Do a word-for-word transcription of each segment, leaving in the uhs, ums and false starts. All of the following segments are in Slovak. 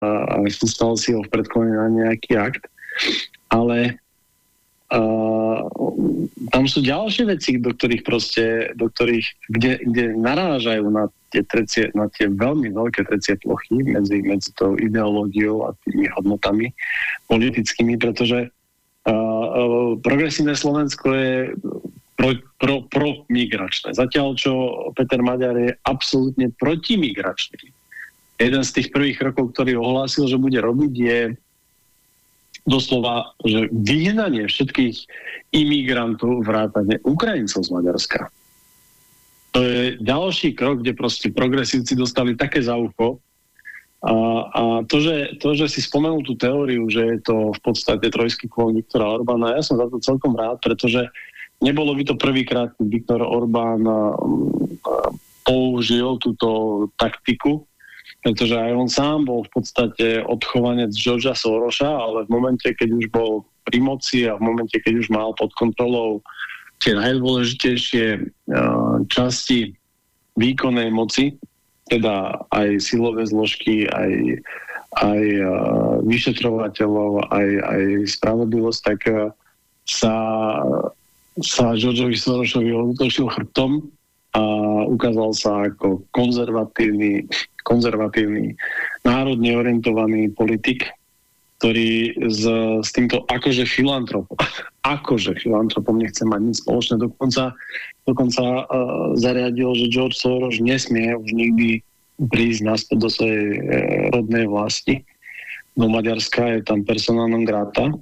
a chystal si ho v predklone na nejaký akt, ale uh, tam sú ďalšie veci, do ktorých proste, do ktorých, kde, kde narážajú na tie, trecie, na tie veľmi veľké trecie plochy medzi, medzi tou ideológiou a tými hodnotami politickými, pretože uh, uh, progresívne Slovensko je pro, pro, pro-migračné. Zatiaľ, čo Peter Maďar je absolútne protimigračný. Jeden z tých prvých krokov, ktorý ohlásil, že bude robiť, je doslova, že vyhnanie všetkých imigrantov vrátane Ukrajincov z Maďarska. To je ďalší krok, kde proste progresívci dostali také za ucho. A, a to, že, to, že si spomenul tú teóriu, že je to v podstate trojský klon Viktora Orbána, ja som za to celkom rád, pretože nebolo by to prvýkrát, keď Viktor Orbán použil túto taktiku, pretože aj on sám bol v podstate odchovanec Georgea Sorosa, ale v momente, keď už bol pri moci a v momente, keď už mal pod kontrolou tie najdôležitejšie uh, časti výkonnej moci, teda aj silové zložky, aj, aj uh, vyšetrovateľov, aj, aj spravodlivosť, tak uh, sa, sa Georgeovi Sorosovi otočil chrbtom a ukázal sa ako konzervatívny, konzervatívny, národne orientovaný politik, ktorý s, s týmto akože filantropom, akože filantropom nechce mať nič spoločné, dokonca, dokonca uh, zariadil, že George Soros nesmie už nikdy prísť naspäť do svojej uh, rodnej vlasti. Do Maďarska je tam persona non grata,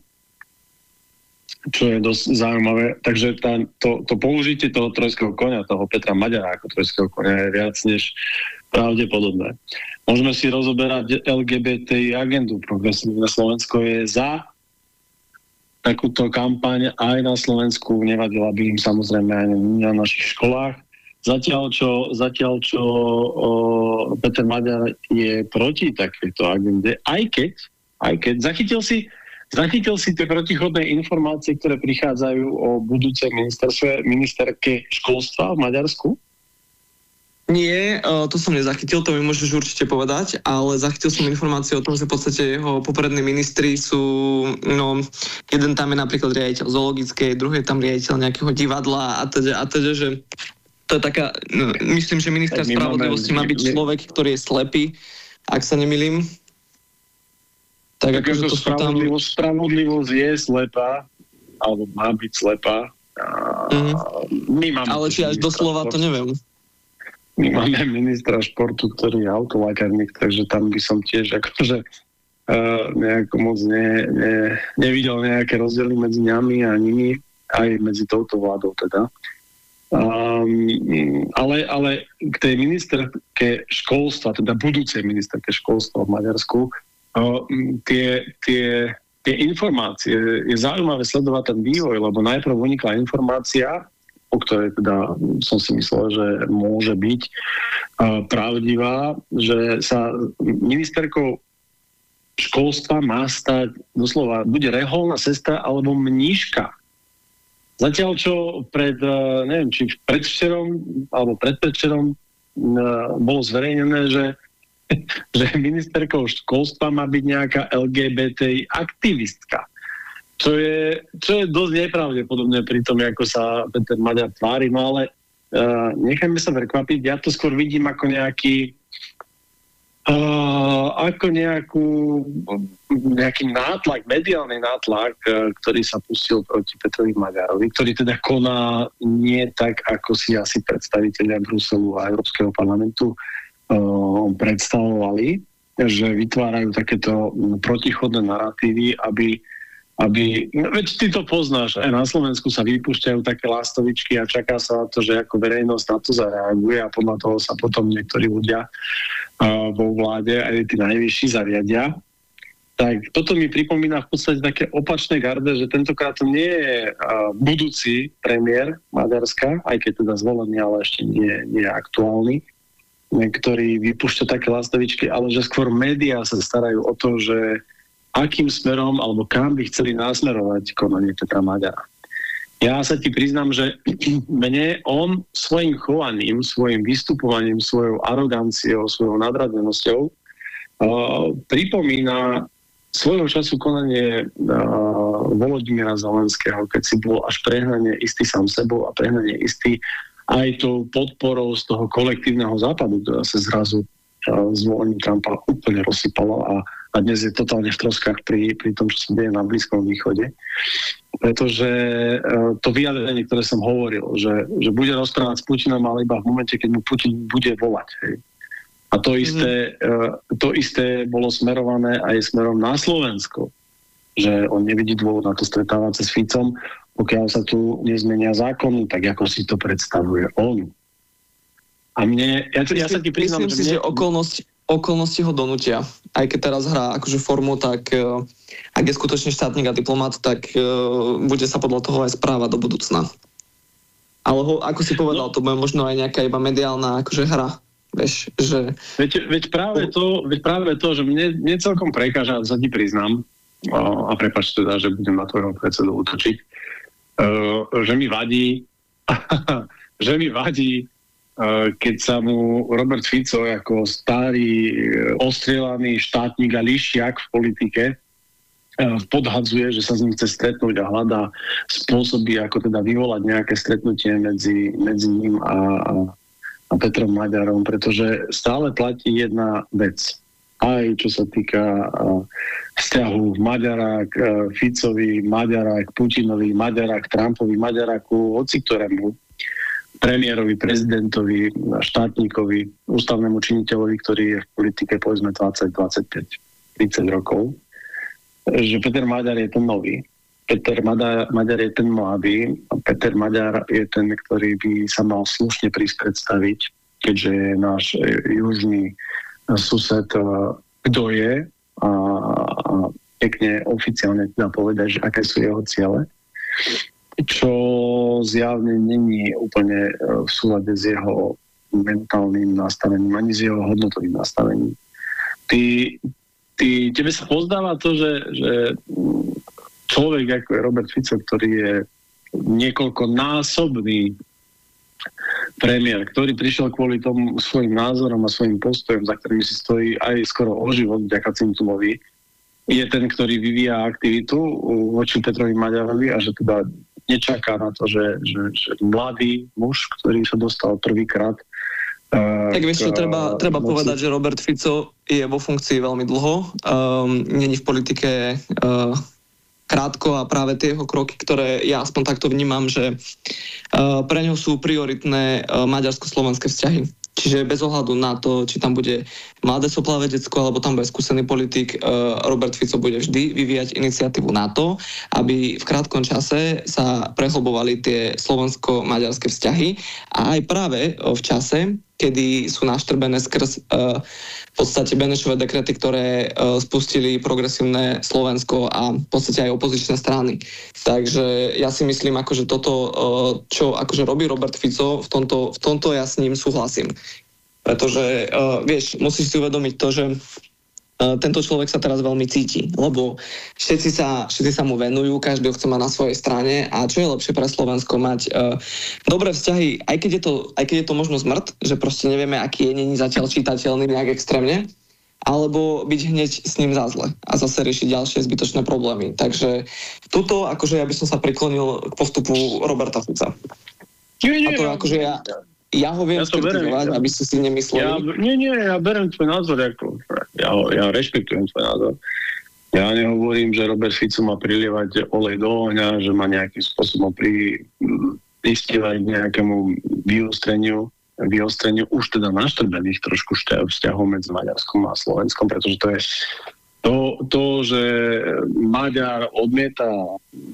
čo je dosť zaujímavé. Takže tá, to, to použitie toho trojského konia, toho Petra Maďara ako trojského konia je viac než pravdepodobné. Môžeme si rozoberať el gé bé té í agendu. Progresívne Slovensko je za takúto kampaň aj na Slovensku. Nevadila by im samozrejme aj na našich školách. Zatiaľ, čo, zatiaľ, čo o, Peter Maďar je proti takéto agende, aj keď, aj keď zachytil si Zachytil si tie protichodné informácie, ktoré prichádzajú o budúcej ministerstve, ministerke školstva v Maďarsku? Nie, to som nezachytil, to mi môžeš určite povedať, ale zachytil som informácie o tom, že v podstate jeho poprední ministri sú, no, jeden tam je napríklad riaditeľ zoologickej, druhý je tam riaditeľ nejakého divadla a teda, a teda, že to je taká, no, myslím, že minister spravodlivosti má byť človek, ktorý je slepý, ak sa nemýlim. Tak, tak ako spravodlivosť, tam... spravodlivosť je slepá, alebo má byť slepá. Mm-hmm. My máme ale či až doslova športu. To neviem. My máme ministra športu, ktorý je autolekárnik, takže tam by som tiež akože uh, nejako moc ne, ne, nevidel nejaké rozdiely medzi nami a nimi, aj medzi touto vládou teda. Um, ale, ale k tej ministerke školstva, teda budúcej ministerke školstva v Maďarsku, Uh, tie, tie, tie informácie, je zaujímavé sledovať ten vývoj, lebo najprv unikla informácia, o ktorej teda som si myslel, že môže byť uh, pravdivá, že sa ministerkou školstva má stať doslova buď reholná sestra alebo mníška. Zatiaľ, čo pred, uh, neviem, či predvčerom alebo predpredvčerom uh, bolo zverejnené, že že ministerkou školstva má byť nejaká el gé bé té í aktivistka. Čo je, čo je dosť nepravdepodobné pri tom, ako sa Peter Maďar tvári, no ale uh, nechajme sa prekvapiť, ja to skôr vidím ako nejaký uh, ako nejakú nejaký nátlak, mediálny nátlak, uh, ktorý sa pustil proti Petrovi Maďarovi, ktorý teda koná nie tak, ako si asi predstavitelia Bruselu a Európskeho parlamentu predstavovali, že vytvárajú takéto protichodné naratívy, aby, aby no, veď ty to poznáš, aj na Slovensku sa vypúšťajú také lastovičky a čaká sa na to, že ako verejnosť na to zareaguje a podľa toho sa potom niektorí ľudia uh, vo vláde, aj tí najvyšší zariadia. Tak toto mi pripomína v podstate také opačné garde, že tentokrát to nie je uh, budúci premiér Maďarska, aj keď teda zvolený, ale ešte nie, nie je aktuálny, ktorý vypúšťa také lastavičky, ale že skôr médiá sa starajú o to, že akým smerom alebo kam by chceli nasmerovať konanie Petra Maďara. Ja sa ti priznám, že mne on svojim chovaním, svojim vystupovaním, svojou aroganciou, svojou nadradenosťou uh, pripomína svojho času konanie uh, Volodymyra Zelenského, keď si bol až prehnane istý sám sebou a prehnane istý aj tou podporou z toho kolektívneho západu, ktorá sa zrazu uh, zvolení Trumpa úplne rozsypala a, a dnes je totálne v troskách pri, pri tom, čo sa deje na Blízkom východe. Pretože uh, to vyjadrenie, ktoré som hovoril, že, že bude rozprávať s Putinom, ale iba v momente, keď mu Putin bude volať. Hej. A to isté, mm-hmm. to isté bolo smerované aj smerom na Slovensko, že on nevidí dôvod na to stretávať sa s Ficom, pokiaľ sa tu nezmenia zákony, tak ako si to predstavuje on. A mne, ja, ja sa ti priznám, myslím že si, mne... že okolnosti, okolnosti ho donútia. Aj keď teraz hrá akože formu, tak uh, ak je skutočne štátnik a diplomat, tak uh, bude sa podľa toho aj správať do budúcna. Ale ho, ako si povedal, no. To bude možno aj nejaká iba mediálna akože hra. Vieš, že... Veď, veď, práve to, veď práve to, že mne, mne celkom prekáža, sa ti priznám, a, a prepáč teda, že budem na tvojho predsedu útočiť, uh, že mi vadí, že mi vadí, uh, keď sa mu Robert Fico ako starý, ostrieľaný štátnik a lišiak v politike uh, podhadzuje, že sa s ním chce stretnúť a hľadá spôsoby, ako teda vyvolať nejaké stretnutie medzi, medzi ním a, a a Petrom Maďarom, pretože stále platí jedna vec. Aj čo sa týka uh, vzťahu Maďara k uh, Ficovi, Maďara k Putinovi, Maďara k Trumpovi, Maďara ku hoci ktorému premiérovi, prezidentovi, štátnikovi, ústavnému činiteľovi, ktorý je v politike povedzme dvadsať, dvadsaťpäť, tridsať rokov, že Peter Maďar je ten nový. Peter Maďar, Maďar je ten mladý a Peter Maďar je ten, ktorý by sa mal slušne prísť predstaviť, keďže je náš južný sused, kto je a, a pekne oficiálne teda povedať, že aké sú jeho ciele, čo zjavne není úplne v súlade s jeho mentálnym nastavením, ani s jeho hodnotovým nastavením. Ty, ty, tebe sa pozdáva to, že, že človek ako je Robert Fico, ktorý je niekoľkonásobný premiér, ktorý prišiel kvôli tomu svojim názorom a svojim postojom, za ktorými si stojí aj skoro o život vďaka Cintumovi, je ten, ktorý vyvíja aktivitu voči Petrovi Maďarovi a že teda nečaká na to, že, že, že mladý muž, ktorý sa dostal prvýkrát. Uh, tak vieš čo, treba, treba povedať, že Robert Fico je vo funkcii veľmi dlho. Um, není v politike uh, krátko a práve tie jeho kroky, ktoré ja aspoň takto vnímam, že uh, pre ňo sú prioritné uh, maďarsko-slovenské vzťahy. Čiže bez ohľadu na to, či tam bude mladé soplavé decko, alebo tam bude skúsený politik, uh, Robert Fico bude vždy vyvíjať iniciatívu na to, aby v krátkom čase sa prehlbovali tie slovensko-maďarské vzťahy a aj práve uh, v čase, kedy sú naštrbené skrz uh, v podstate Benešové dekrety, ktoré uh, spustili progresívne Slovensko a v podstate aj opozičné strany. Takže ja si myslím, akože toto, uh, čo akože robí Robert Fico, v tomto, v tomto ja s ním súhlasím. Pretože, uh, vieš, musíš si uvedomiť to, že tento človek sa teraz veľmi cíti, lebo všetci sa, všetci sa mu venujú, každý ho chce mať na svojej strane a čo je lepšie pre Slovensko mať uh, dobré vzťahy, aj keď, je to, aj keď je to možno zmrt, že proste nevieme, aký je, není zatiaľ čitateľný nejak extrémne, alebo byť hneď s ním za zle a zase riešiť ďalšie zbytočné problémy. Takže tuto, akože ja by som sa priklonil k postupu Roberta Fica. Nie, nie, a to akože ja... Ja ho viem ja skritizovať, aby ste si nemysleli. Ja, nie, nie, ja berem tvoj názor, ako, ja, ja rešpektujem tvoj názor. Ja nehovorím, že Robert Fico má prilievať olej do ohňa, že má nejakým spôsobom pri, pristievať nejakému vyostreniu, vyostreniu už teda naštrbených trošku vzťahov medzi Maďarskom a Slovenskom, pretože to je to, to že Maďar odmieta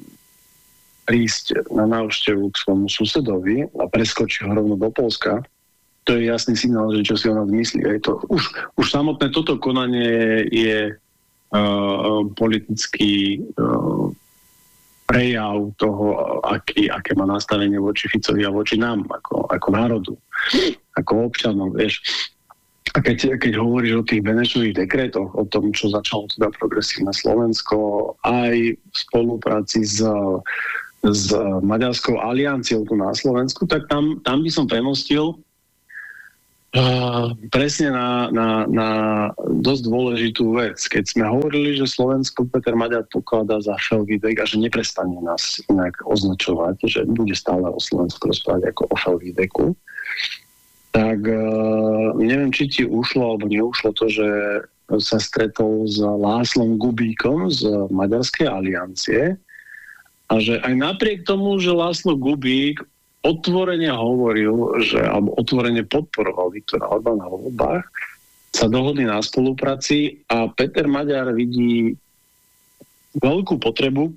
prísť na návštevu k svojmu susedovi a preskočí ho rovno do Poľska, to je jasný signál, že čo si o nás myslí. Je to, už, už samotné toto konanie je uh, politický uh, prejav toho, aký, aké má nastavenie voči Ficovi a voči nám, ako, ako národu, ako občanom, vieš. A keď, keď hovoríš o tých Benešových dekretoch, o tom, čo začalo teda progresívne Slovensko, aj v spolupráci s s Maďarskou alianciou tu na Slovensku, tak tam, tam by som premostil Uh, presne na, na, na dosť dôležitú vec. Keď sme hovorili, že Slovensko Peter Maďar pokladá za Felvidek a že neprestane nás inak označovať, že bude stále o Slovensku rozprávať ako o Felvideku, tak uh, neviem, či ti ušlo alebo neušlo to, že sa stretol s Lászlom Gubíkom z Maďarskej aliancie a že aj napriek tomu, že László Gubík otvorene hovoril, že, alebo otvorene podporoval Viktora Orbána vo voľbách, sa dohodli na spolupráci a Peter Maďar vidí veľkú potrebu,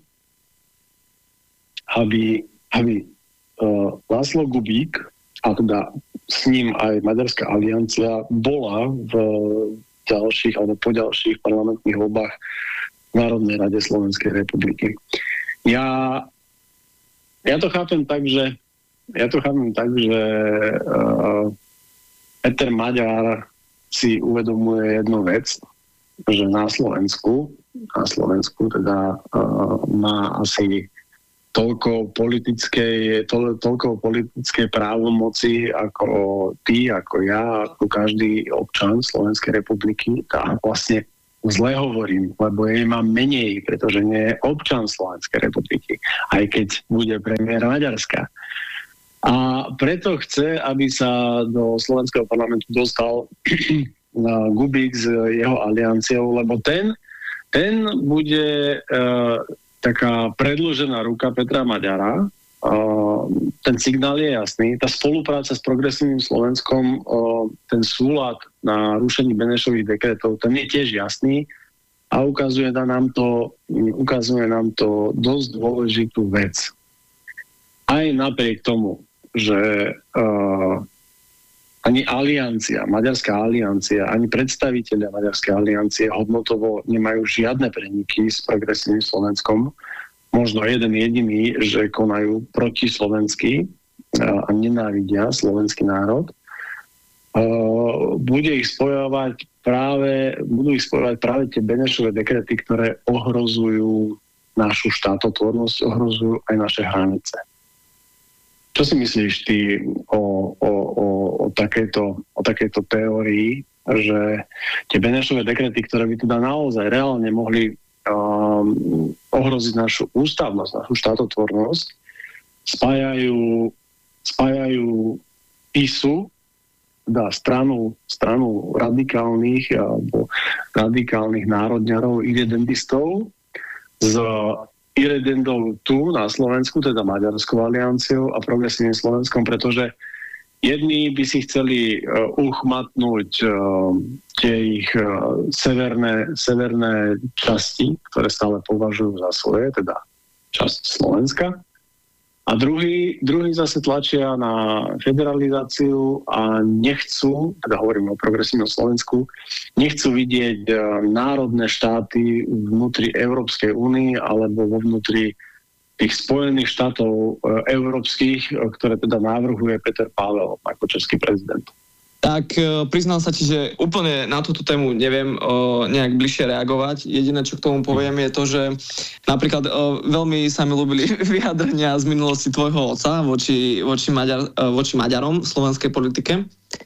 aby, aby uh, László Gubík, a teda s ním aj Maďarská aliancia, bola v ďalších alebo po ďalších parlamentných voľbách v Národnej rade Slovenskej republiky. Ja, ja to chápem tak, že Ja to chápem tak, že uh, Peter Maďar si uvedomuje jednu vec, že na Slovensku, na Slovensku teda uh, má asi toľko politickej, to, toľko politickej právomoci ako ty, ako ja, ako každý občan Slovenskej republiky. Tá vlastne zle hovorím, lebo jej mám menej, pretože nie je občan Slovenskej republiky, aj keď bude premiér Maďarska. A preto chce, aby sa do slovenského parlamentu dostal Gubík s jeho alianciou, lebo ten, ten bude uh, taká predĺžená ruka Petra Maďara. Uh, ten signál je jasný. Tá spolupráca s Progresívnym Slovenskom, uh, ten súlad na rušení Benešových dekretov, ten je tiež jasný a ukazuje nám to, ukazuje nám to dosť dôležitú vec. Aj napriek tomu, že uh, ani aliancia, Maďarská aliancia, ani predstavitelia Maďarskej aliancie hodnotovo nemajú žiadne preniky s Progresívnym Slovenskom. Možno jeden jediný, že konajú proti slovensky uh, a nenávidia slovenský národ. Uh, bude ich spojovať práve, budú ich spojovať práve tie Benešové dekrety, ktoré ohrozujú našu štátotvornosť, ohrozujú aj naše hranice. Čo si myslíš ty o, o, o, o, takejto, o takejto teórii, že tie Benešové dekrety, ktoré by teda naozaj reálne mohli um, ohroziť našu ústavnosť, našu štátotvornosť, spájajú, spájajú PiSu, teda stranu, stranu radikálnych alebo radikálnych národňarov, irredentistov z irredentov tu na Slovensku, teda Maďarskou alianciou a Progresívnym Slovenskom, pretože jedni by si chceli uh, uchmatnúť uh, tie ich uh, severné, severné časti, ktoré stále považujú za svoje, teda časť Slovenska. A druhý, druhý zase tlačia na federalizáciu a nechcú, teda hovorím o Progresívnom Slovensku, nechcú vidieť uh, národné štáty vnútri Európskej únie alebo vo vnútri tých Spojených štátov uh, európskych, uh, ktoré teda navrhuje Peter Pavel ako český prezident. Tak uh, priznám sa ti, že úplne na túto tému neviem uh, nejak bližšie reagovať. Jediné, čo k tomu poviem, je to, že napríklad uh, veľmi sa mi ľúbili vyjadrenia z minulosti tvojho otca voči, voči, Maďar, uh, voči Maďarom v slovenskej politike.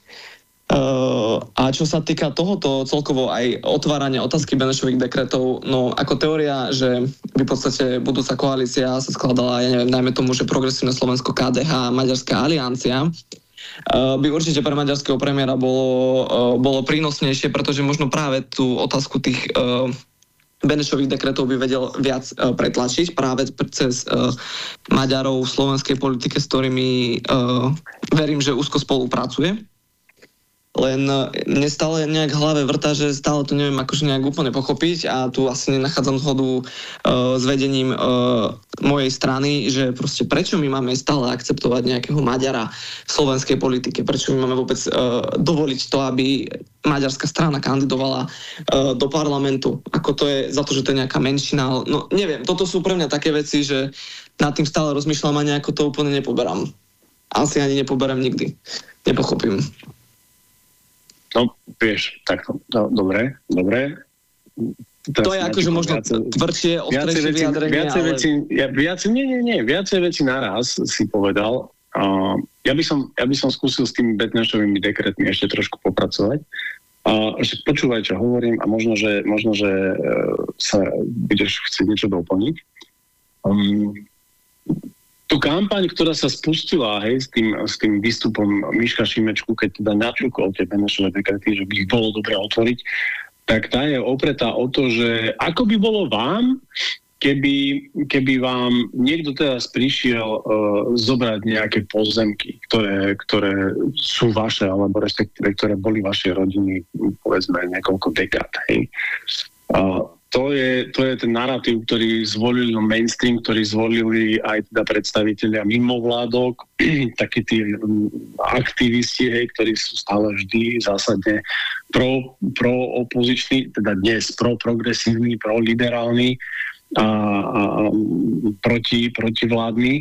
Uh, a čo sa týka tohoto celkovo aj otvárania otázky Benešových dekretov, no ako teória, že v podstate budúca koalícia sa skladala, ja neviem, najmä tomu, že Progresívne Slovensko, ká dé há, Maďarská aliancia, Uh, by určite pre maďarského premiéra bolo, uh, bolo prínosnejšie, pretože možno práve tú otázku tých uh, Benešových dekretov by vedel viac uh, pretlačiť práve cez uh, Maďarov v slovenskej politike, s ktorými uh, verím, že úzko spolupracuje. Len mne stále nejak v hlave vrta, že stále to neviem akože nejak úplne pochopiť a tu asi nenachádzam zhodu uh, s vedením uh, mojej strany, že proste prečo my máme stále akceptovať nejakého Maďara v slovenskej politike, prečo my máme vôbec uh, dovoliť to, aby maďarská strana kandidovala uh, do parlamentu, ako to je za to, že to je nejaká menšina. No neviem, toto sú pre mňa také veci, že nad tým stále rozmýšľam a nejako to úplne nepoberám. Asi ani nepoberám nikdy. Nepochopím. No, vieš, takto. No, dobre, dobre. Teraz to je akože možno tvrdšie, ostrejšie vyjadrenie, viacej ale... Veci, ja, viacej, nie, nie, nie, viacej veci naraz si povedal. Uh, ja by som, ja by som skúsil s tými Benešovými dekretmi ešte trošku popracovať. A že počúvaj, čo hovorím a možno, že, možno, že sa budeš chcieť niečo doplniť. Um, tú kampaň, ktorá sa spustila, hej, s tým, s tým výstupom Miška Šimečku, keď teda načúkol tie Benešové dekrety, že by ich bolo dobre otvoriť, tak tá je opretá o to, že ako by bolo vám, keby, keby vám niekto teraz prišiel uh, zobrať nejaké pozemky, ktoré, ktoré sú vaše, alebo respektíve, ktoré boli vašej rodiny, povedzme, niekoľko dekád, hej. Uh, To je, to je ten narratív, ktorý zvolili mainstream, ktorý zvolili aj teda predstavitelia mimovládok, takí tí aktivisti, hej, ktorí sú stále vždy zásadne pro, pro opoziční, teda dnes pro progresívni, pro liberálni a, a proti, protivládni.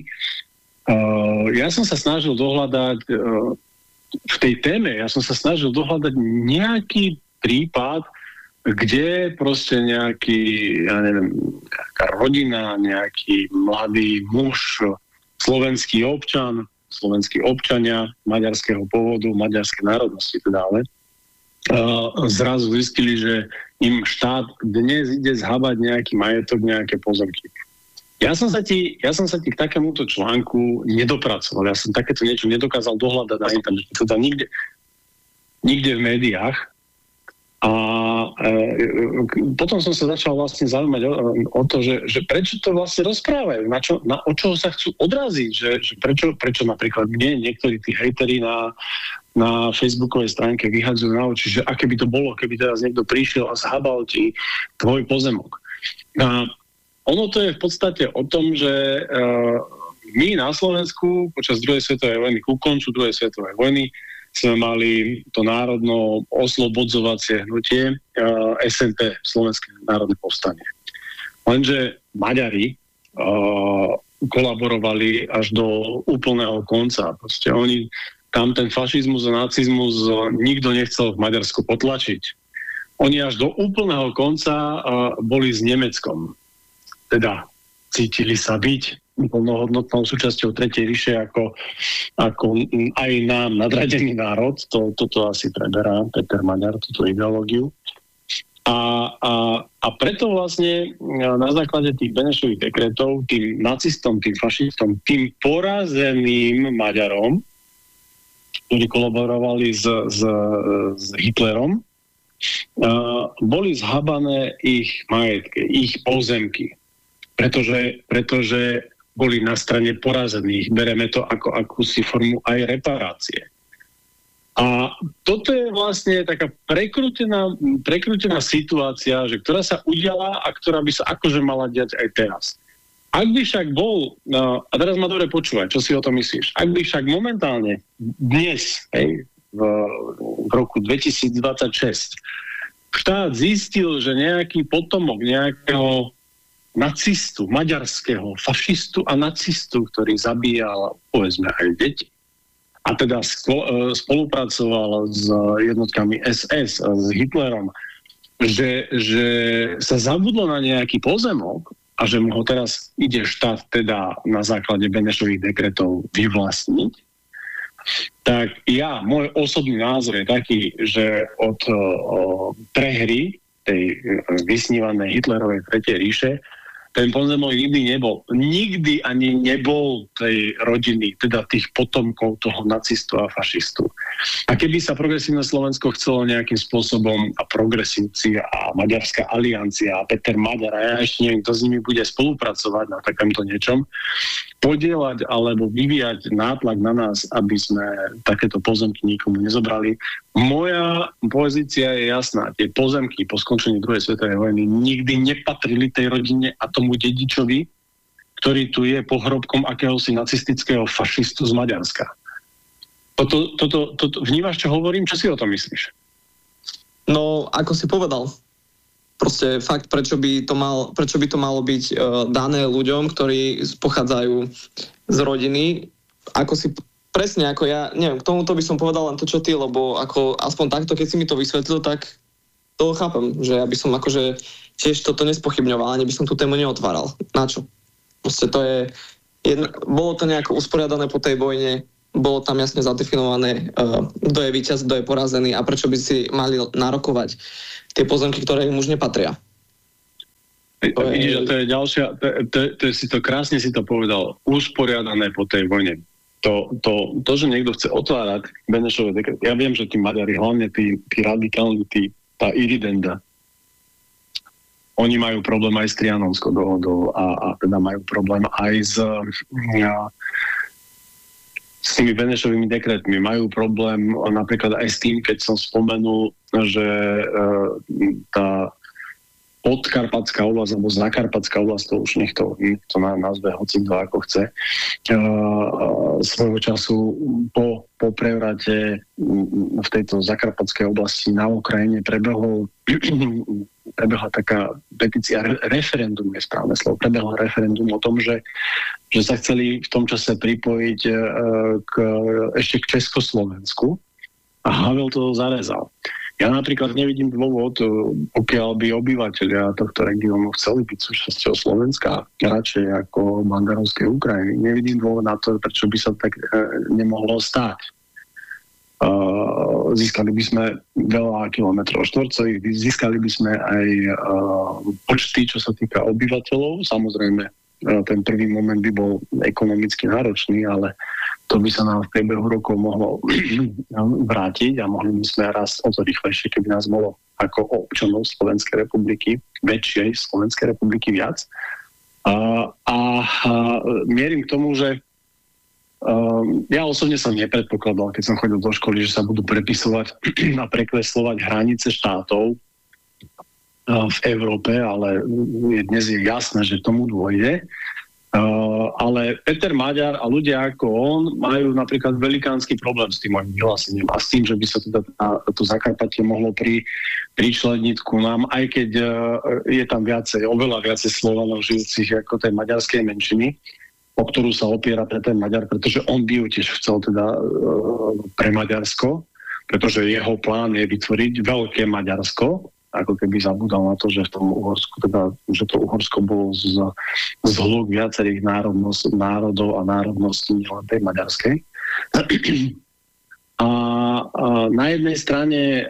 Uh, ja som sa snažil dohľadať uh, v tej téme, ja som sa snažil dohľadať nejaký prípad, kde proste nejaký, ja neviem, nejaká rodina, nejaký mladý muž, slovenský občan, slovenskí občania maďarského pôvodu, maďarskej národnosti teda, ale uh, zrazu zistili, že im štát dnes ide zhabať nejaký majetok, nejaké pozemky. Ja som sa ti, ja som sa ti k takémuto článku nedopracoval. Ja som takéto niečo nedokázal dohľadať na internete, teda nikde, nikde v médiách. A e, potom som sa začal vlastne zaujímať o, o to, že, že prečo to vlastne rozprávajú, na čo, na, od čoho sa chcú odraziť, že, že prečo, prečo napríklad mne niektorí tí hejteri na, na facebookovej stránke vyhadzujú na oči, že aké by to bolo, keby teraz niekto prišiel a zhabal ti tvoj pozemok. A ono to je v podstate o tom, že e, my na Slovensku počas druhej svetovej vojny, ku koncu druhej svetovej vojny, sme mali to národno oslobodzovacie hnutie uh, es en té, Slovenské národné povstanie. Lenže Maďari uh, kolaborovali až do úplného konca. Proste oni tam ten fašizmus a nacizmus uh, nikto nechcel v Maďarsku potlačiť. Oni až do úplného konca uh, boli s Nemeckom. Teda cítili sa byť plnohodnotnou súčasťou Tretej ríše ako, ako aj nám nadradený národ. To, toto asi preberá Peter Maďar, túto ideológiu. A, a, a preto vlastne na základe tých Benešových dekretov tým nacistom, tým fašistom, tým porazeným Maďarom, ktorí kolaborovali s, s, s Hitlerom, uh, boli zhabané ich majetky, ich pozemky. Pretože, pretože boli na strane porazených. Bereme to ako akúsi formu aj reparácie. A toto je vlastne taká prekrútená, prekrútená situácia, že ktorá sa udiala a ktorá by sa akože mala diať aj teraz. Ak by však bol, no, a teraz ma dobre počúvaj, čo si o tom myslíš, ak by však momentálne dnes, hej, v, v roku dvetisícdvadsaťšesť štát zistil, že nejaký potomok nejakého nacistu, maďarského fašistu a nacistu, ktorý zabíjal, povedzme, aj deti. A teda spolupracoval s jednotkami es es, s Hitlerom, že, že sa zabudlo na nejaký pozemok a že mu ho teraz ide štát teda na základe Benešových dekretov vyvlastniť, tak ja, môj osobný názor je taký, že od o, prehry tej vysnívanej Hitlerovej Tretej ríše ten pozemok nikdy nebol. Nikdy ani nebol tej rodiny, teda tých potomkov toho nacistu a fašistu. A keby sa progresívne Slovensko chcelo nejakým spôsobom a progresívci a Maďarská aliancia a Peter Maďar a ja ešte neviem, kto s nimi bude spolupracovať na takomto niečom, podielať alebo vyvíjať nátlak na nás, aby sme takéto pozemky nikomu nezobrali. Moja pozícia je jasná. Tie pozemky po skončení druhej svetovej vojny nikdy nepatrili tej rodine a tomu dedičovi, ktorý tu je pohrobkom akéhosi nacistického fašistu z Maďarska. Toto, toto, toto, vnímaš, čo hovorím? Čo si o tom myslíš? No, ako si povedal, proste fakt, prečo by to, mal, prečo by to malo byť uh, dané ľuďom, ktorí pochádzajú z rodiny, ako si presne ako ja, neviem, k tomuto by som povedal len to, čo ty, lebo ako aspoň takto, keď si mi to vysvetlil, tak to chápem, že ja by som akože tiež toto nespochybňoval, ani by som tú tému neotváral. Na čo? Proste to je, jedno, bolo to nejako usporiadané po tej vojne, bolo tam jasne zadefinované, kto je víťaz, kto je porazený a prečo by si mali nárokovať tie pozemky, ktoré im už nepatria. To je... Vidíš, to je ďalšia, to, to, to si to krásne si to povedal, usporiadané po tej vojne. To, to, to, že niekto chce otvárať Benešové dekrety, ja viem, že tí Maďari, hlavne tí, tí radikálni, tí, tá Iridenda, oni majú problém aj s Trianonskou dohodou a, a teda majú problém aj s ja, s tými Benešovými dekretmi. Majú problém napríklad aj s tým, keď som spomenul, že e, tá podkarpatská oblasť, alebo zakarpatská oblasť, to už nech to, to nazve hoci kto ako chce, e, e, svojho času po, po prevrate v tejto zakarpatskej oblasti na Ukrajine prebehol prebehla taká petícia, referendum je správne slovo, prebehlo referendum o tom, že, že sa chceli v tom čase pripojiť e, k, ešte k Československu a Havel to zarezal. Ja napríklad nevidím dôvod, pokiaľ by obyvateľia tohto regiónu chceli byť súčasťou Slovenska, radšej ako Banderovskej Ukrajiny. Nevidím dôvod na to, prečo by sa tak e, nemohlo stať. Uh, získali by sme veľa kilometrov štvorcových, získali by sme aj uh, počty, čo sa týka obyvateľov. Samozrejme, uh, ten prvý moment by bol ekonomicky náročný, ale to by sa nám v priebehu rokov mohlo vrátiť a mohli by sme raz o to rýchlejšie, keby nás bolo ako občanov Slovenskej republiky, väčšej Slovenskej republiky viac. Uh, a uh, mierim k tomu, že Uh, ja osobne som nepredpokladal, keď som chodil do školy, že sa budú prepisovať a prekreslovať hranice štátov uh, v Európe, ale dnes je jasné, že tomu dôjde. Uh, ale Peter Maďar a ľudia ako on majú napríklad velikánsky problém s tým mojim vyhlásením a s tým, že by sa teda to Zakarpatie mohlo pri, pričleniť ku nám, aj keď uh, je tam viacej, oveľa viacej Slovanov žijúcich ako tej maďarskej menšiny, o ktorú sa opiera pre ten Maďar, pretože on by ju tiež chcel teda e, pre Maďarsko, pretože jeho plán je vytvoriť veľké Maďarsko, ako keby zabudal na to, že v tom Uhorsku, teda, že to Uhorsko bolo z, z hluk viacerých národnos, národov a národností, nielen tej maďarskej. A, a na jednej strane e,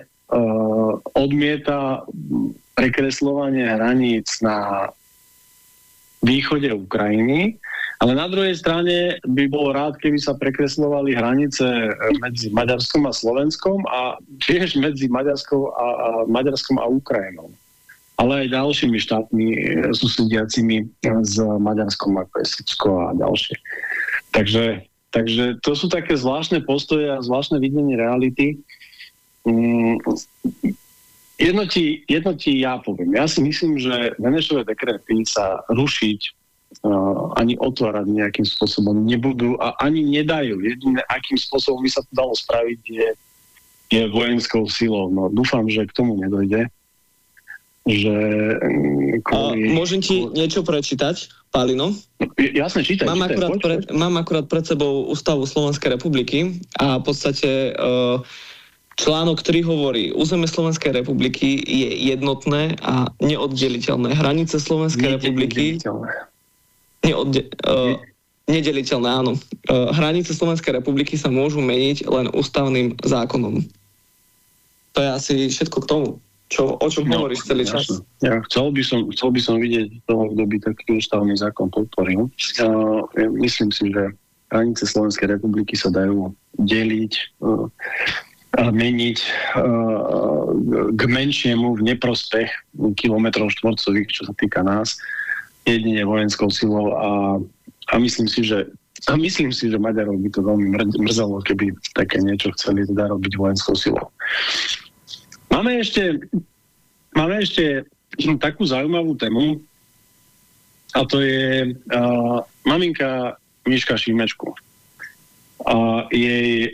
odmieta prekresľovanie hraníc na východe Ukrajiny, ale na druhej strane by bol rád, keby sa prekresľovali hranice medzi Maďarskom a Slovenskom a tiež medzi Maďarskou a, a, Maďarskom a Ukrajinou. Ale aj ďalšími štátmi susediacimi s Maďarskom, ako je Srbsko a ďalšie. Takže, takže to sú také zvláštne postoje a zvláštne videnie reality. Mm, jedno, ti, jedno ti ja poviem. Ja si myslím, že Benešové dekrety sa rušiť Uh, ani otvárať nejakým spôsobom nebudú a ani nedajú. Jediné, akým spôsobom by sa to dalo spraviť, je, je vojenskou silou. No, dúfam, že k tomu nedojde. Že, kvôli, uh, môžem ti kvôli... niečo prečítať, Pálino? Jasne, čítaj. Mám, čítaj, akurát poď, pred, poď. mám akurát pred sebou Ústavu Slovenskej republiky a v podstate uh, článok, ktorý hovorí, územie Slovenskej republiky je jednotné a neoddeliteľné. Hranice Slovenskej republiky Neodde- uh, nedeliteľné, áno. Uh, hranice Slovenskej republiky sa môžu meniť len ústavným zákonom. To je asi všetko k tomu, čo, o čom no, hovoríš celý čas. Ja, chcel, by som, chcel by som vidieť toho, kto by taký ústavný zákon podporil. Uh, ja myslím si, že hranice Slovenskej republiky sa dajú deliť uh, a meniť uh, k menšiemu v neprospech kilometrov štvorcových, čo sa týka nás, jedine vojenskou silou a, a myslím si, že a myslím si, že Maďarov by to veľmi mrzelo, keby také niečo chceli teda robiť vojenskou silou. Máme ešte máme ešte takú zaujímavú tému a to je uh, maminka Miška Šimečku a jej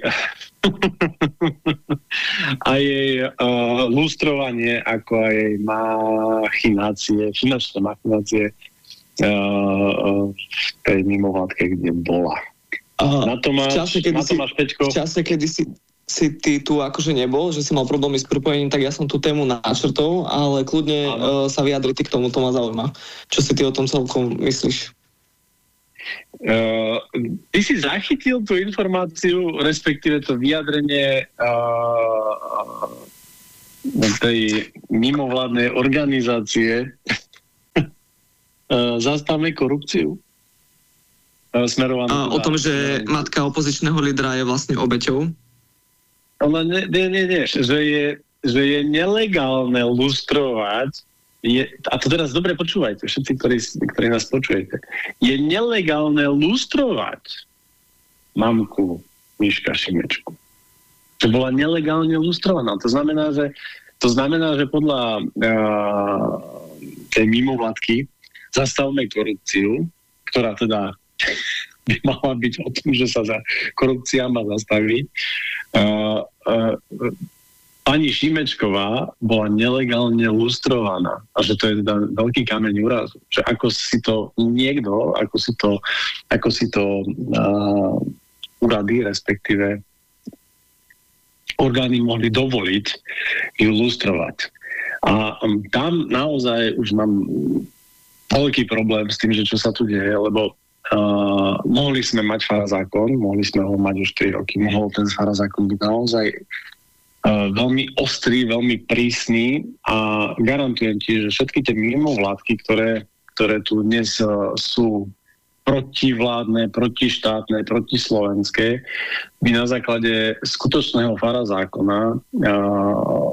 a jej uh, lustrovanie, ako aj jej machinácie, finančné machinácie uh, v tej mimovládke, kde bola. Uh, na to máš, v čase, kedy na to máš, Peťko. V čase, kedy si, si ty tu akože nebol, že si mal problémy s pripojením, tak ja som tú tému načrtol, ale kľudne uh, sa vyjadri ty k tomu, to ma zaujíma. Čo si ty o tom celkom myslíš? Uh, ty si zachytil tú informáciu, respektíve to vyjadrenie uh, tej mimovládnej organizácie uh, Zastavme korupciu? Uh, smerovanú A o tom, že matka opozičného lídra je vlastne obeťou? Ale nie, nie, nie, nie. Že, je, že je nelegálne lustrovať. Je, a to teraz dobre počúvajte, všetci, ktorí, ktorí nás počujete. Je nelegálne lustrovať mamku Miška Šimečku. Že bola nelegálne lustrovaná. To znamená, že, to znamená, že podľa uh, tej mimovládky Zastavme korupciu, ktorá teda by mala byť o tom, že sa za korupcia má zastaviť. Uh, uh, Pani Šimečková bola nelegálne lustrovaná a že to je teda veľký kameň úrazu. Že ako si to niekto, ako si to, ako si to uh, úrady, respektíve orgány mohli dovoliť ju lustrovať. A um, tam naozaj už mám veľký problém s tým, že čo sa tu deje, lebo uh, mohli sme mať farazákon, mohli sme ho mať už tri roky, mohol ten farazákon byť naozaj Uh, veľmi ostrý, veľmi prísny a garantujem ti, že všetky tie mimovládky, ktoré, ktoré tu dnes uh, sú protivládne, protištátne, protislovenské, by na základe skutočného farazákona uh,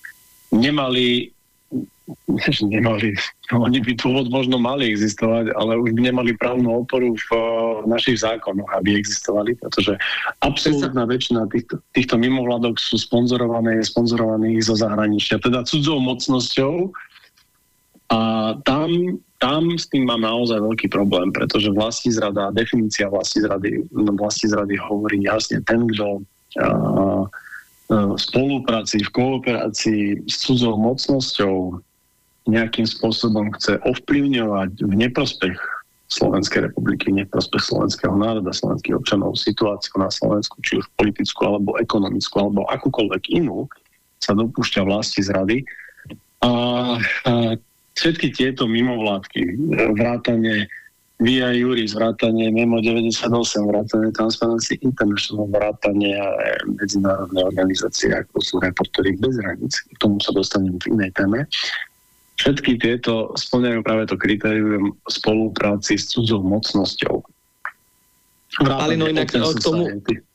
nemali nemali, oni by dôvod možno mali existovať, ale už by nemali právnu oporu v uh, našich zákonoch, aby existovali, pretože absolútna väčšina týchto, týchto mimovládok sú sponzorované, je sponzorovaných zo zahraničia, teda cudzou mocnosťou a tam, tam s tým mám naozaj veľký problém, pretože vlastizrada, definícia vlastizrady, vlastizrady hovorí jasne ten, kto uh, v spolupráci, v kooperácii s cudzou mocnosťou nejakým spôsobom chce ovplyvňovať v neprospech Slovenskej republiky, v neprospech slovenského národa, slovenských občanov situáciu na Slovensku, či už politickú, alebo ekonomickú, alebo akúkoľvek inú, sa dopúšťa vlasti zrady. A, a všetky tieto mimovládky, vrátane Via Juris, vrátanie Memo deväťdesiatosem, vrátanie Transparency International, vrátanie medzinárodnej organizácie, ako sú Reportéri bez hraníc. K tomu sa dostanem v inej téme. Všetky tieto spĺňajú práve to kritérium spolupráci s cudzou mocnosťou. Ale no inak k tomu,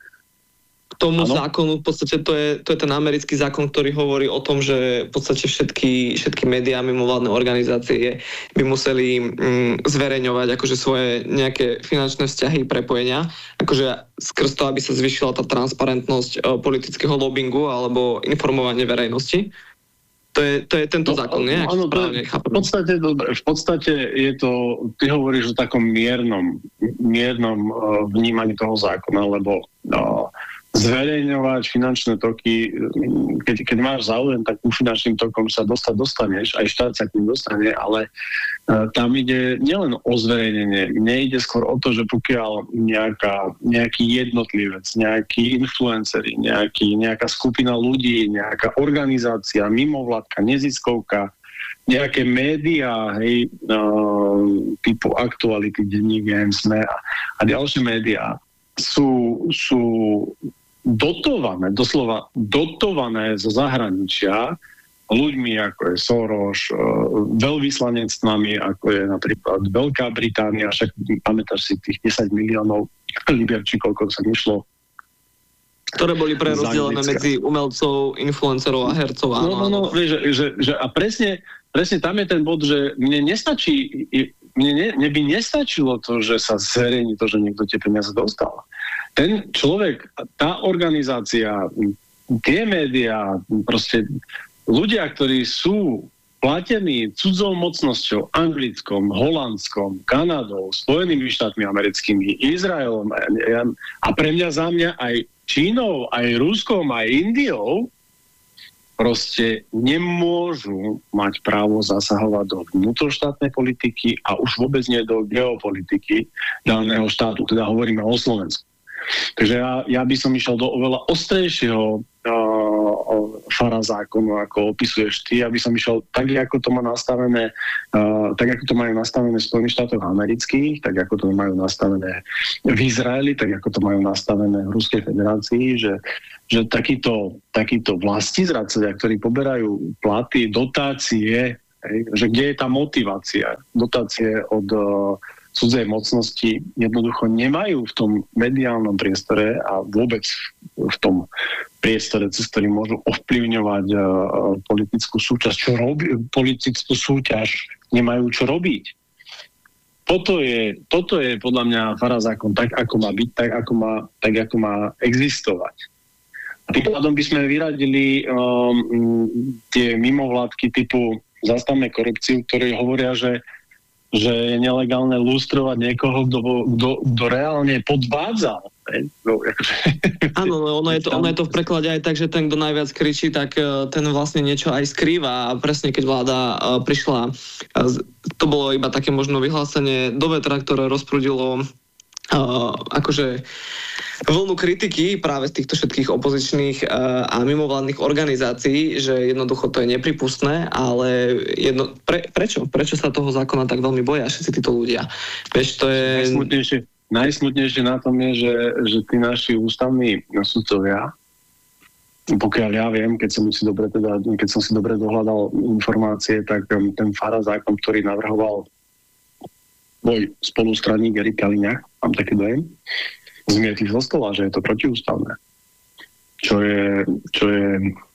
k tomu zákonu, v podstate to je, to je ten americký zákon, ktorý hovorí o tom, že v podstate všetky, všetky médiá, mimovládne organizácie by museli mm, zverejňovať akože svoje nejaké finančné vzťahy, prepojenia, akože skrz to, aby sa zvýšila tá transparentnosť e, politického lobbingu alebo informovanie verejnosti. To je, to je tento no, zákon, nie? Áno, správne, v podstate, v podstate je to, ty hovoríš o takom miernom, miernom uh, vnímaní toho zákona, lebo uh, zverejňovať finančné toky, keď, keď máš záujem, tak ku finančným tokom sa dostať dostaneš, aj štát sa k ním dostane, ale uh, tam ide nielen o zverejnenie, mne ide skôr o to, že pokiaľ nejaká, nejaký jednotlivec, nejaký influenceri, nejaký, nejaká skupina ľudí, nejaká organizácia, mimovládka, neziskovka, nejaké médiá, hej, uh, typu Aktuality, Denník N, SME a, a ďalšie médiá sú, sú dotované, doslova dotované zo zahraničia ľuďmi, ako je Soros, veľvyslanectvami, ako je napríklad Veľká Británia, však pamätáš si tých desať miliónov libier, či koľko sa nešlo. Ktoré boli prerozdelené medzi umelcov, influencerov a hercov. Áno, no, no, no, vieš, že, že, že, a presne, presne tam je ten bod, že mne nestačí, mne, ne, mne by nestačilo to, že sa zverejní to, že niekto tie peniaze dostal. Ten človek, tá organizácia, tie médiá, proste ľudia, ktorí sú platení cudzou mocnosťou, Anglickom, Holandskom, Kanadou, Spojenými štátmi americkými, Izraelom a pre mňa za mňa aj Čínou, aj Ruskom, aj Indiou, proste nemôžu mať právo zasahovať do vnútroštátnej politiky a už vôbec nie do geopolitiky daného štátu, teda hovoríme o Slovensku. Takže ja, ja by som išiel do oveľa ostrejšieho uh, fara zákonu, ako opisuješ ty, aby som išiel tak, ako to má nastavené, uh, tak, ako to majú nastavené v Spojených štátoch amerických, tak, ako to majú nastavené v Izraeli, tak, ako to majú nastavené v Ruskej federácii, že, že takíto, takíto vlastizradcovia, ktorí poberajú platy, dotácie, hej, že kde je tá motivácia? Dotácie od uh, cudzej mocnosti jednoducho nemajú v tom mediálnom priestore a vôbec v tom priestore, cez ktorý môžu ovplyvňovať uh, politickú súťaž, čo robí, politickú súťaž nemajú čo robiť. Toto je, toto je podľa mňa fara zákon tak, ako má byť, tak, ako má, tak, ako má existovať. A tým pádom by sme vyradili um, tie mimovládky typu Zastavme korupciu, ktorí hovoria, že že je nelegálne lustrovať niekoho, kto reálne podvádzal. Áno, ono je, to, ono je to v preklade aj tak, že ten, kto najviac kričí, tak ten vlastne niečo aj skrýva. A presne keď vláda prišla, to bolo iba také možno vyhlásenie do vetra, ktoré rozprudilo Uh, akože vlnu kritiky práve z týchto všetkých opozičných uh, a mimovládnych organizácií, že jednoducho to je nepripustné, ale jedno, pre, prečo? Prečo sa toho zákona tak veľmi boja všetci títo ľudia? Vieš, to je... Najsmutnejšie, najsmutnejšie na tom je, že, že tí naši ústavní sudcovia, pokiaľ ja viem, keď som si dobre, teda, keď som si dobre dohľadal informácie, tak ten fara zákon, ktorý navrhoval môj spolustraník Erik Kaliňák, mám taký dojem, zmietli zo stola, že je to protiústavné. Čo je, čo je,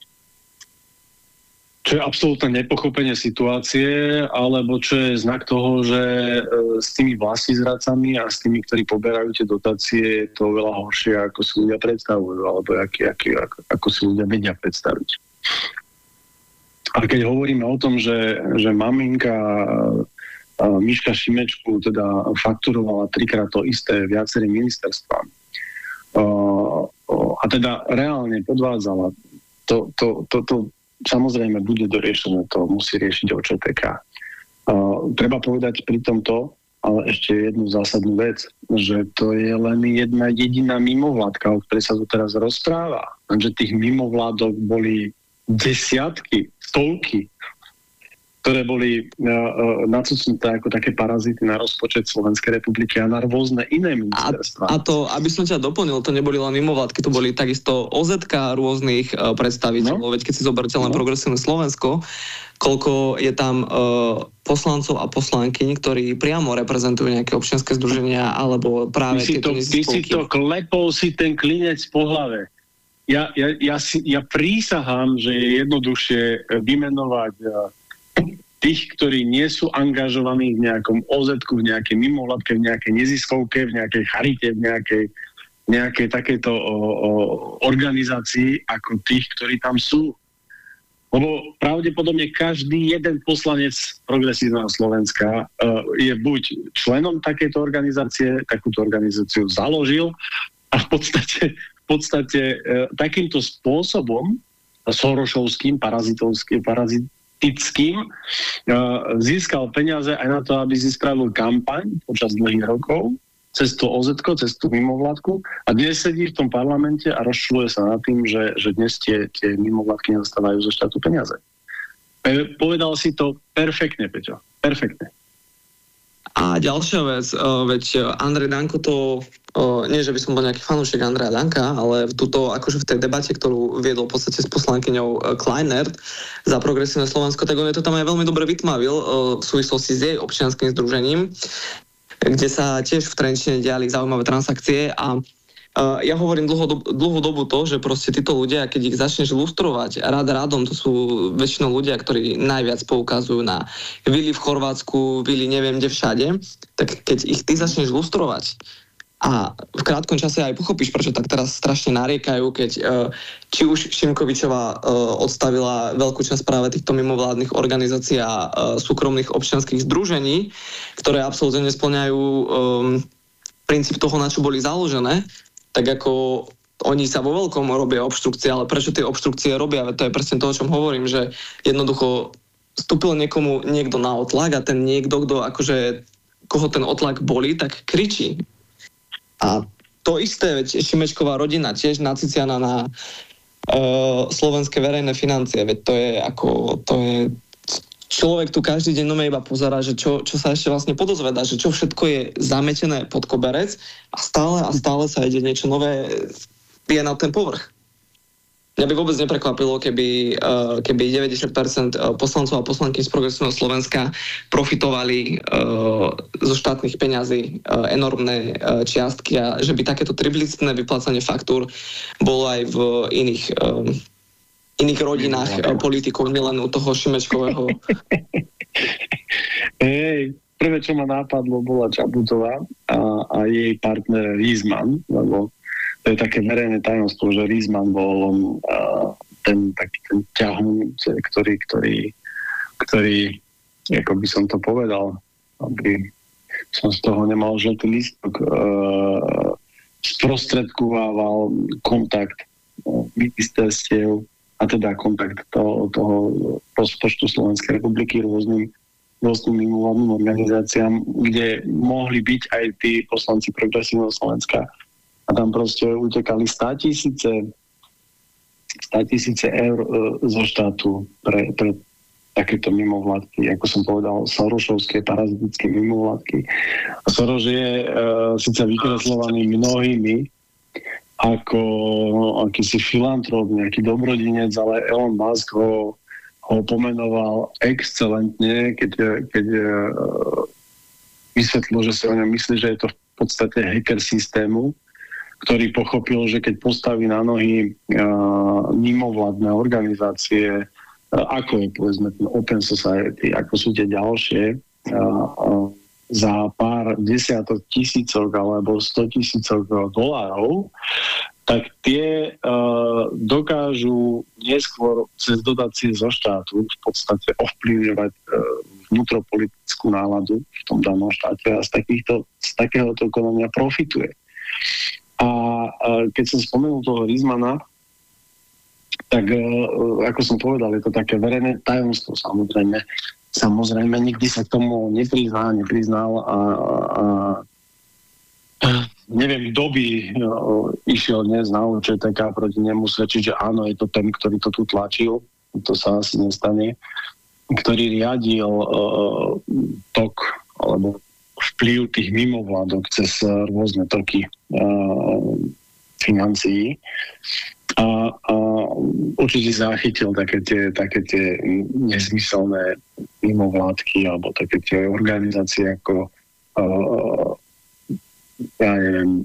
čo je absolútne nepochopenie situácie, alebo čo je znak toho, že s tými vlastizradcami a s tými, ktorí poberajú tie dotácie, je to oveľa horšie, ako si ľudia predstavujú, alebo aký, aký, ako, ako si ľudia vedia predstaviť. A keď hovoríme o tom, že, že maminka Miška Šimečku teda fakturovala trikrát to isté viacerým ministerstvám a teda reálne podvádzala, to, to, to, to samozrejme bude doriešené, to musí riešiť ó čé té ká. Treba povedať pri tomto, ale ešte jednu zásadnú vec, že to je len jedna jediná mimovládka, o ktorej sa tu teraz rozpráva. Lenže tých mimovládok boli desiatky, stovky, ktoré boli uh, uh, nacucnuté ako také parazity na rozpočet Slovenskej republiky a na rôzne iné ministerstva. A, a to, aby som ťa doplnil, to neboli len mimovládky, to boli takisto ó zet ká rôznych uh, predstaviteľov, no. Veď keď si zoberte len no. Progresívne Slovensko, koľko je tam uh, poslancov a poslankyň, ktorí priamo reprezentujú nejaké občianske združenia, alebo práve ty tieto neziskovky. Ty si to klepol si ten klinec po hlave. Ja, ja, ja, si, ja prísahám, že je jednoduchšie vymenovať uh, tých, ktorí nie sú angažovaní v nejakom ó zetku, v nejakej mimovládke, v nejakej neziskovke, v nejakej charite, v nejakej, nejakej takejto o, o, organizácii ako tých, ktorí tam sú. Lebo pravdepodobne každý jeden poslanec Progresívneho Slovenska uh, je buď členom takejto organizácie, takúto organizáciu založil a v podstate, v podstate uh, takýmto spôsobom sorošovským, parazitovským, parazit tickým, získal peniaze aj na to, aby si spravil kampaň počas dlhých rokov, cez to ó zetko, cez tú mimovládku a dnes sedí v tom parlamente a rozčuluje sa nad tým, že, že dnes tie, tie mimovládky nedostávajú zo štátu peniaze. Povedal si to perfektne, Peťo. Perfektne. A ďalšia vec, veď Andrej Danko to, nie že by som bol nejaký fanúšik Andreja Danka, ale tuto, akože v tej debate, ktorú viedol v podstate s poslankyňou Kleinert za Progresívne Slovensko, tak on je to tam aj veľmi dobre vytmavil v súvislosti s jej občianskym združením, kde sa tiež v Trenčine diali zaujímavé transakcie a Uh, ja hovorím dlho, dlhú dobu to, že proste títo ľudia, keď ich začneš lustrovať rád rádom, to sú väčšinou ľudia, ktorí najviac poukazujú na vily v Chorvátsku, vily neviem kde všade, tak keď ich ty začneš lustrovať a v krátkom čase aj pochopíš, prečo tak teraz strašne nariekajú, keď uh, či už Šimkovičová uh, odstavila veľkú časť práve týchto mimovládnych organizácií a uh, súkromných občianskych združení, ktoré absolútne nesplňajú um, princíp toho, na čo boli založené, tak ako oni sa vo veľkom robia obštrukcie, ale prečo tie obštrukcie robia? To je presne to, o čom hovorím, že jednoducho vstúpil niekomu niekto na otlak a ten niekto, kto akože, koho ten otlak bolí, tak kričí. A to isté, veď Šimečková rodina tiež naciciana na uh, slovenské verejné financie, veď to je ako, to je človek tu každý deň nome iba pozerá, že čo, čo sa ešte vlastne podozvedá, že čo všetko je zametené pod koberec a stále a stále sa ide niečo nové je na ten povrch. Mňa by vôbec neprekvapilo, keby, uh, keby deväťdesiat percent poslancov a poslanky z Progresívneho Slovenska profitovali uh, zo štátnych peňazí uh, enormné uh, čiastky a že by takéto triplicitné vyplácanie faktúr bolo aj v iných, um, iných rodinách uh, politikov, nielen u toho Šimečkového. Hej, prvé, čo ma nápadlo, bola Čaputová a, a jej partner Rizman, lebo to je také verejné tajomstvo, že Rizman bol uh, ten taký ten ťahun, ktorý, ktorý, ktorý, ako by som to povedal, aby som z toho nemal žltý lístok, uh, sprostredkovával kontakt uh, ministerstiev a teda kontakt toho, toho rozpočtu Slovenskej republiky rôznym rôznym mimovládnym organizáciám, kde mohli byť aj tí poslanci Progresívneho Slovenska. A tam proste utekali státisíce státisíce eur e, zo štátu pre, pre takéto mimovládky, ako som povedal, Sorošovské parazitické mimovládky. A Soros je e, síce vykreslovaný mnohými ako akýsi filantrop, nejaký dobrodinec, ale Elon Musk ho, ho pomenoval excelentne, keď, keď e, vysvetlil, že si o ňom myslí, že je to v podstate hacker systému, ktorý pochopil, že keď postaví na nohy uh, mimovládne organizácie, uh, ako je povedzme ten Open Society, ako sú tie ďalšie, uh, uh, za pár desiatok tisícok alebo sto tisícok dolárov, tak tie uh, dokážu neskôr cez dotácie zo štátu v podstate ovplyvňovať uh, vnútropolitickú náladu v tom danom štáte a z, takýchto, z takéhoto konania profituje. A keď som spomenul toho Rizmana, tak ako som povedal, je to také verejné tajomstvo, samozrejme. Samozrejme, nikdy sa k tomu neprizná, nepriznal a, a, a neviem, kto by išiel dnes na ú č té ká proti nemu svedčiť, že áno, je to ten, ktorý to tu tlačil, to sa asi nestane, ktorý riadil uh, tok alebo vplyv tých mimovládok cez rôzne toky uh, financií a, a určite zachytil také tie, také tie nezmyselné mimovládky alebo také tie organizácie ako uh, ja neviem,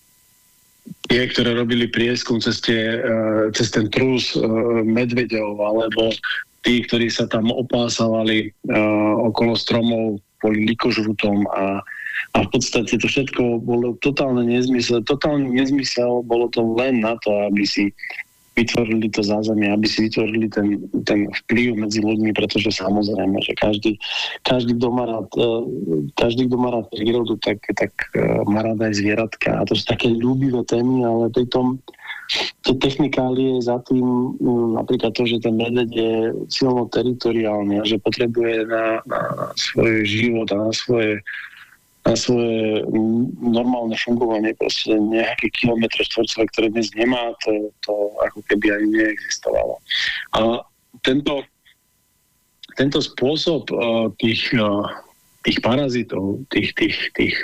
tie, ktoré robili prieskum cez, tie, uh, cez ten trus uh, medveďov alebo tí, ktorí sa tam opásavali uh, okolo stromov kvôli likožrutom a, a v podstate to všetko bolo totálne nezmysel. Totálny nezmysel, bolo to len na to, aby si vytvorili to zázemie, aby si vytvorili ten, ten vplyv medzi ľuďmi, pretože samozrejme, že každý, každý, kto má rád, každý, kto má rád prírodu, tak, tak má rád aj zvieratka. A to sú také ľúbivé témy, ale pritom tie technikálie za tým, napríklad to, že ten medveď je silno teritoriálny a že potrebuje na, na svoj život a na svoje, na svoje normálne fungovanie proste nejaké kilometre štvorcové, ktoré dnes nemá, to, to ako keby ani neexistovalo. A tento, tento spôsob uh, tých, uh, tých parazitov, tých, tých, tých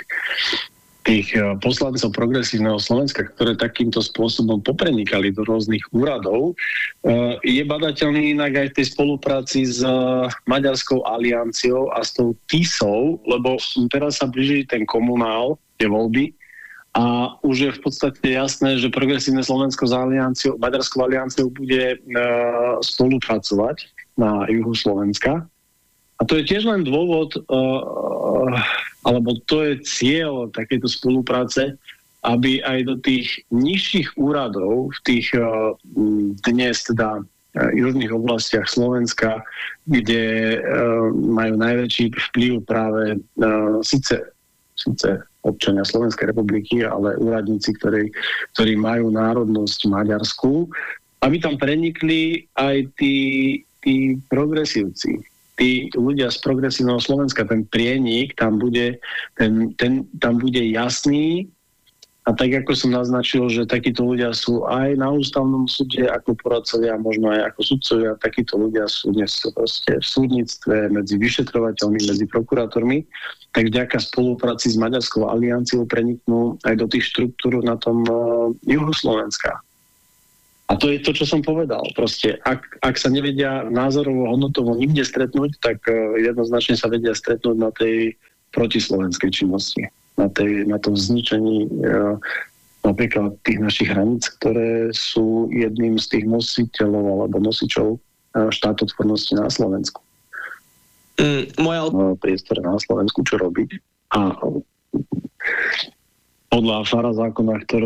tých poslancov Progresívneho Slovenska, ktoré takýmto spôsobom poprenikali do rôznych úradov, je badateľný inak aj v tej spolupráci s Maďarskou alianciou a s tou TISou, lebo teraz sa blíži ten komunál, tie voľby, a už je v podstate jasné, že Progresívne Slovensko s alianciou, Maďarskou alianciou bude spolupracovať na juhu Slovenska. A to je tiež len dôvod, uh, alebo to je cieľ takejto spolupráce, aby aj do tých nižších úradov v tých uh, dnes teda uh, južných oblastiach Slovenska, kde uh, majú najväčší vplyv práve uh, síce, síce občania Slovenskej republiky, ale úradníci, ktorí, ktorí majú národnosť maďarskú, aby tam prenikli aj tí, tí progresívci. Tí ľudia z Progresívneho Slovenska, ten prienik tam bude, ten, ten, tam bude jasný A tak ako som naznačil, že takíto ľudia sú aj na ústavnom súde ako poradcovia, možno aj ako sudcovia, takíto ľudia sú dnes proste v súdnictve medzi vyšetrovateľmi, medzi prokurátormi, tak vďaka spolupráci s Maďarskou alianciou preniknú aj do tých štruktúr na tom uh, juhu Slovenska. A to je to, čo som povedal. Proste, ak, ak sa nevedia názorovo, hodnotovo nikde stretnúť, tak uh, jednoznačne sa vedia stretnúť na tej protislovenskej činnosti. Na, tej, na tom zničení uh, napríklad tých našich hraníc, ktoré sú jedným z tých nositeľov alebo nosičov uh, štátotvornosti na Slovensku. Mm, moja... Uh, priestor na Slovensku, čo robiť. A uh, podľa fara zákona, ktorý